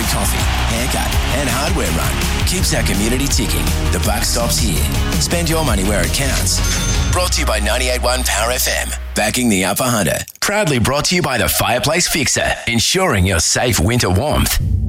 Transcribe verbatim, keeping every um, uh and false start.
every coffee, haircut and hardware run keeps our community ticking. The buck stops here. Spend your money where it counts. Brought to you by ninety-eight point one Power F M. Backing the Upper Hunter. Proudly brought to you by the Fireplace Fixer. Ensuring your safe winter warmth.